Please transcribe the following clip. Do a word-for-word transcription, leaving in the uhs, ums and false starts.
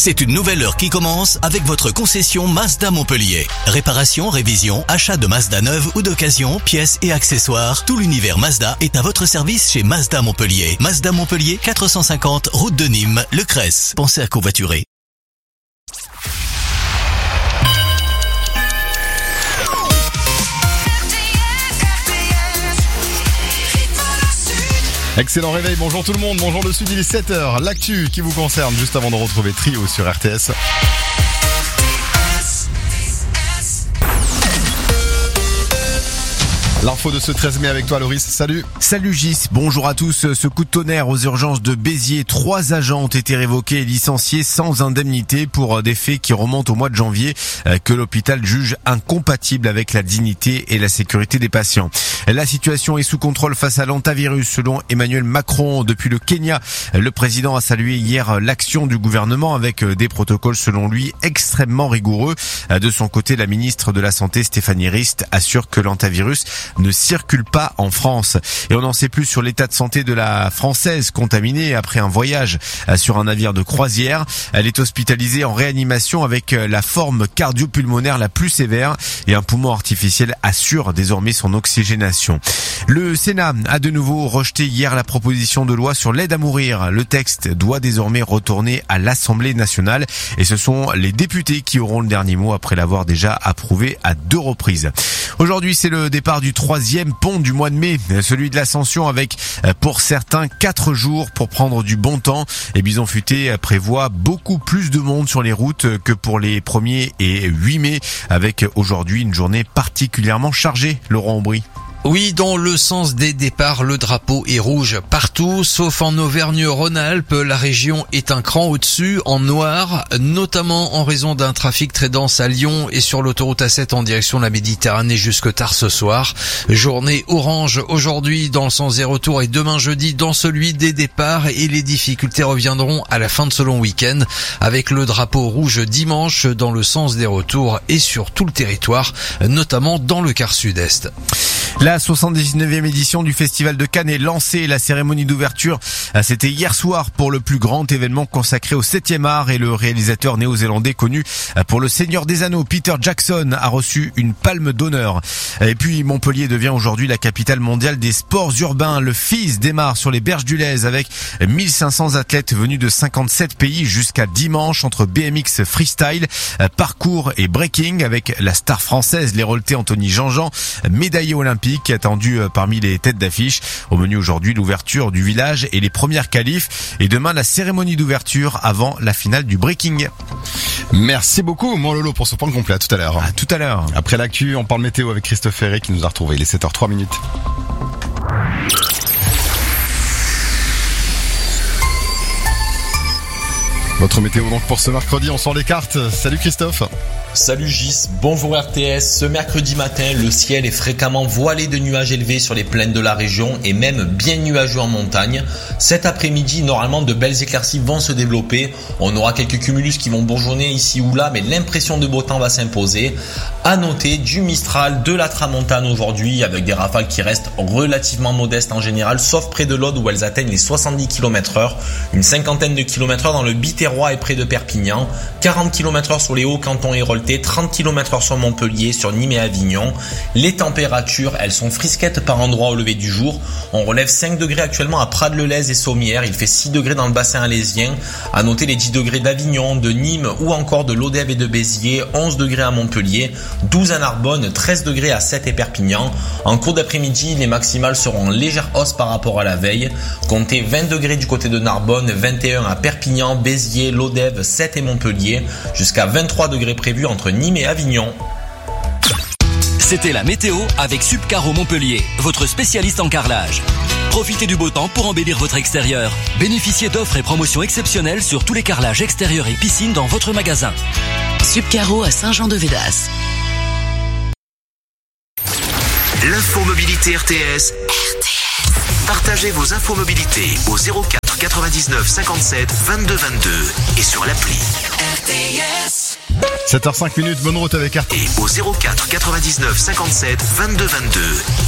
C'est une nouvelle heure qui commence avec votre concession Mazda Montpellier. Réparation, révision, achat de Mazda neuve ou d'occasion, pièces et accessoires. Tout l'univers Mazda est à votre service chez Mazda Montpellier. Mazda Montpellier, quatre cent cinquante, route de Nîmes, Le Cresse. Pensez à covoiturer. Excellent réveil, bonjour tout le monde, bonjour le Sud, il est sept heures, l'actu qui vous concerne juste avant de retrouver Trio sur R T S. L'info de ce treize mai avec toi Loris, salut. Salut Gis, bonjour à tous. Ce coup de tonnerre aux urgences de Béziers, trois agents ont été révoqués et licenciés sans indemnité pour des faits qui remontent au mois de janvier que l'hôpital juge incompatibles avec la dignité et la sécurité des patients. La situation est sous contrôle face à l'hantavirus selon Emmanuel Macron. Depuis le Kenya, le président a salué hier l'action du gouvernement avec des protocoles selon lui extrêmement rigoureux. De son côté, la ministre de la Santé Stéphanie Rist assure que l'hantavirus ne circule pas en France. Et on en sait plus sur l'état de santé de la Française contaminée après un voyage sur un navire de croisière. Elle est hospitalisée en réanimation avec la forme cardio-pulmonaire la plus sévère et un poumon artificiel assure désormais son oxygénation. Le Sénat a de nouveau rejeté hier la proposition de loi sur l'aide à mourir. Le texte doit désormais retourner à l'Assemblée nationale et ce sont les députés qui auront le dernier mot après l'avoir déjà approuvé à deux reprises. Aujourd'hui, c'est le départ du troisième pont du mois de mai, celui de l'Ascension avec, pour certains, quatre jours pour prendre du bon temps. Et Bison Futé prévoit beaucoup plus de monde sur les routes que pour les premier et huit mai, avec aujourd'hui une journée particulièrement chargée. Laurent Aubry. Oui, dans le sens des départs, le drapeau est rouge partout, sauf en Auvergne-Rhône-Alpes. La région est un cran au-dessus, en noir, notamment en raison d'un trafic très dense à Lyon et sur l'autoroute A sept en direction de la Méditerranée jusque tard ce soir. Journée orange aujourd'hui dans le sens des retours et demain jeudi dans celui des départs et les difficultés reviendront à la fin de ce long week-end avec le drapeau rouge dimanche dans le sens des retours et sur tout le territoire, notamment dans le quart sud-est. La soixante-dix-neuvième édition du Festival de Cannes est lancée. La cérémonie d'ouverture, c'était hier soir pour le plus grand événement consacré au septième art et le réalisateur néo-zélandais connu pour Le Seigneur des Anneaux, Peter Jackson, a reçu une palme d'honneur. Et puis Montpellier devient aujourd'hui la capitale mondiale des sports urbains. Le F I S démarre sur les berges du Lez avec mille cinq cents athlètes venus de cinquante-sept pays jusqu'à dimanche entre B M X freestyle, parcours et breaking avec la star française l'Héraultais Anthony Jean-Jean, médaillé olympique attendu parmi les têtes d'affiche. Au menu aujourd'hui, l'ouverture du village et les premières qualifs. Et demain, la cérémonie d'ouverture avant la finale du breaking. Merci beaucoup, mon Lolo, pour ce point complet. À tout à l'heure. À tout à l'heure. Après l'actu, on parle météo avec Christophe Ferré qui nous a retrouvés. Il est sept heures trois minutes. Votre météo donc pour ce mercredi, on sort les cartes. Salut Christophe. Salut Gis, bonjour R T S. Ce mercredi matin, le ciel est fréquemment voilé de nuages élevés sur les plaines de la région et même bien nuageux en montagne. Cet après-midi, normalement, de belles éclaircies vont se développer. On aura quelques cumulus qui vont bourgeonner ici ou là, mais l'impression de beau temps va s'imposer. À noter du Mistral, de la Tramontane aujourd'hui, avec des rafales qui restent relativement modestes en général, sauf près de l'Aude où elles atteignent les soixante-dix kilomètres heure. Une cinquantaine de kilomètres heure dans le Biterrois et près de Perpignan. quarante kilomètres heure sur les hauts cantons Héraultais, trente kilomètres heure sur Montpellier, sur Nîmes et Avignon. Les températures, elles sont frisquettes par endroits au lever du jour. On relève cinq degrés actuellement à Prades-le-Lez et Sommières. Il fait six degrés dans le bassin alésien. À noter les dix degrés d'Avignon, de Nîmes ou encore de Lodève et de Béziers. onze degrés à Montpellier, douze à Narbonne, treize degrés à Sète et Perpignan. En cours d'après-midi, les maximales seront en légère hausse par rapport à la veille. Comptez vingt degrés du côté de Narbonne, vingt et un à Perpignan, Béziers, Lodève, Sète et Montpellier. Jusqu'à vingt-trois degrés prévus entre Nîmes et Avignon. C'était la météo avec Subcaro Montpellier, votre spécialiste en carrelage. Profitez du beau temps pour embellir votre extérieur. Bénéficiez d'offres et promotions exceptionnelles sur tous les carrelages extérieurs et piscines dans votre magasin. Subcaro à Saint-Jean-de-Védas. L'infomobilité R T S. R T S. Partagez vos infomobilités au zéro quatre quatre-vingt-dix-neuf cinquante-sept vingt-deux vingt-deux et sur l'appli. R T S. sept heures cinq minutes, bonne route avec R T S. Et au zéro quatre quatre-vingt-dix-neuf cinquante-sept vingt-deux vingt-deux.